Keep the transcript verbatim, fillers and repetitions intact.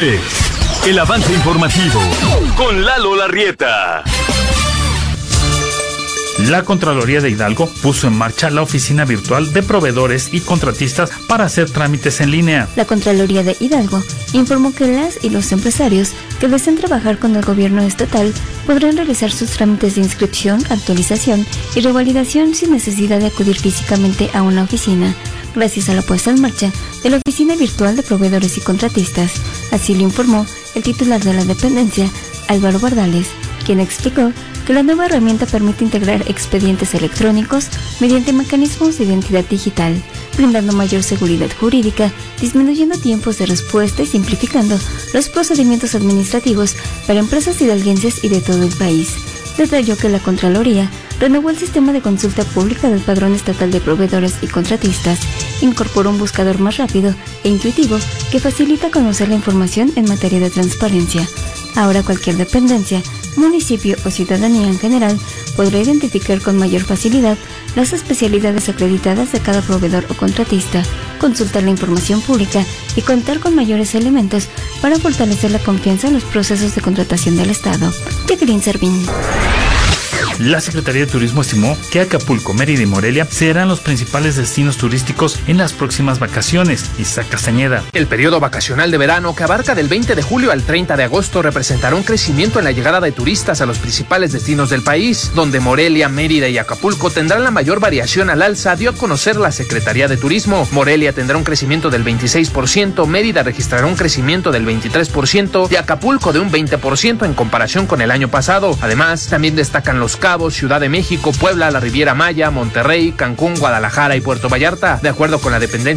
El avance informativo con Lalo Larrieta. La Contraloría de Hidalgo puso en marcha la oficina virtual de proveedores y contratistas para hacer trámites en línea. La Contraloría de Hidalgo informó que las y los empresarios que deseen trabajar con el gobierno estatal podrán realizar sus trámites de inscripción, actualización y revalidación sin necesidad de acudir físicamente a una oficina, gracias a la puesta en marcha de la Oficina Virtual de Proveedores y Contratistas. Así lo informó el titular de la dependencia, Álvaro Bardales, quien explicó que la nueva herramienta permite integrar expedientes electrónicos mediante mecanismos de identidad digital, brindando mayor seguridad jurídica, disminuyendo tiempos de respuesta y simplificando los procedimientos administrativos para empresas hidalguenses y de todo el país. Detalló que la Contraloría renovó el sistema de consulta pública del Padrón Estatal de Proveedores y Contratistas, incorporó un buscador más rápido e intuitivo que facilita conocer la información en materia de transparencia. Ahora cualquier dependencia, municipio o ciudadanía en general podrá identificar con mayor facilidad las especialidades acreditadas de cada proveedor o contratista, consultar la información pública y contar con mayores elementos para fortalecer la confianza en los procesos de contratación del Estado. Jacqueline Servín. La Secretaría de Turismo estimó que Acapulco, Mérida y Morelia serán los principales destinos turísticos en las próximas vacaciones. Isaac Castañeda. El periodo vacacional de verano, que abarca del veinte de julio al treinta de agosto, representará un crecimiento en la llegada de turistas a los principales destinos del país, donde Morelia, Mérida y Acapulco tendrán la mayor variación al alza, dio a conocer la Secretaría de Turismo. Morelia tendrá un crecimiento del veintiséis por ciento, Mérida registrará un crecimiento del veintitrés por ciento y Acapulco de un veinte por ciento en comparación con el año pasado. Además, también destacan Los Cabos, Ciudad de México, Puebla, la Riviera Maya, Monterrey, Cancún, Guadalajara y Puerto Vallarta. De acuerdo con la dependencia